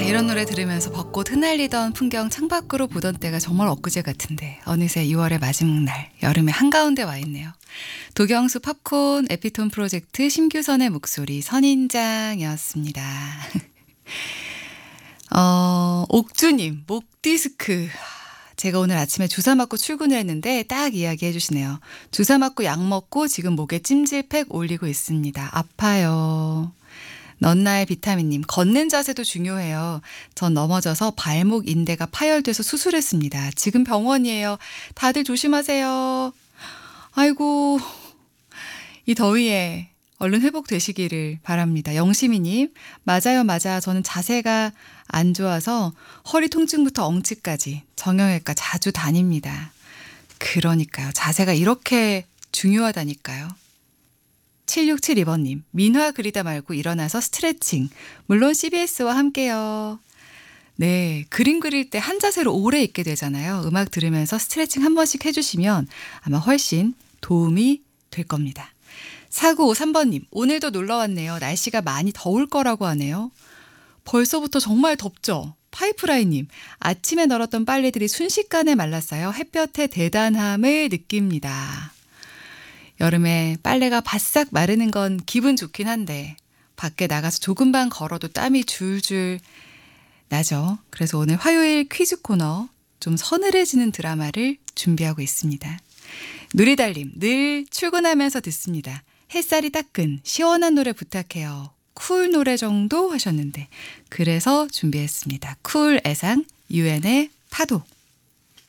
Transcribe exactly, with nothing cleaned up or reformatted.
이런 노래 들으면서 벚꽃 흩날리던 풍경 창밖으로 보던 때가 정말 엊그제 같은데 어느새 이월의 마지막 날 여름의 한가운데 와 있네요. 도경수 팝콘 에피톤 프로젝트 심규선의 목소리 선인장이었습니다. 어, 옥주님 목디스크. 제가 오늘 아침에 주사 맞고 출근을 했는데 딱 이야기해 주시네요. 주사 맞고 약 먹고 지금 목에 찜질팩 올리고 있습니다. 아파요. 넌나의 비타민님, 걷는 자세도 중요해요. 전 넘어져서 발목 인대가 파열돼서 수술했습니다. 지금 병원이에요. 다들 조심하세요. 아이고, 이 더위에 얼른 회복되시기를 바랍니다. 영시미님, 맞아요, 맞아. 저는 자세가 안 좋아서 허리 통증부터 엉치까지 정형외과 자주 다닙니다. 그러니까요. 자세가 이렇게 중요하다니까요. 칠육칠이 번님, 민화 그리다 말고 일어나서 스트레칭. 물론 씨비에스와 함께요. 네, 그림 그릴 때 한 자세로 오래 있게 되잖아요. 음악 들으면서 스트레칭 한 번씩 해주시면 아마 훨씬 도움이 될 겁니다. 사구오삼 번님, 오늘도 놀러 왔네요. 날씨가 많이 더울 거라고 하네요. 벌써부터 정말 덥죠? 파이프라인님, 아침에 널었던 빨래들이 순식간에 말랐어요. 햇볕의 대단함을 느낍니다. 여름에 빨래가 바싹 마르는 건 기분 좋긴 한데 밖에 나가서 조금만 걸어도 땀이 줄줄 나죠. 그래서 오늘 화요일 퀴즈 코너 좀 서늘해지는 드라마를 준비하고 있습니다. 누리달님, 늘 출근하면서 듣습니다. 햇살이 따끈 시원한 노래 부탁해요. 쿨 노래 정도 하셨는데 그래서 준비했습니다. 쿨 애상 유엔의 파도.